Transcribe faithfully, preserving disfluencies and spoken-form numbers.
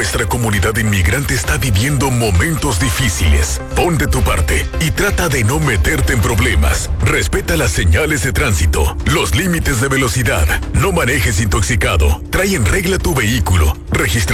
nuestra comunidad inmigrante está viviendo momentos difíciles. Pon de tu parte y trata de no meterte en problemas. Respeta las señales de tránsito, los límites de velocidad. No manejes intoxicado. Trae en regla tu vehículo. Registra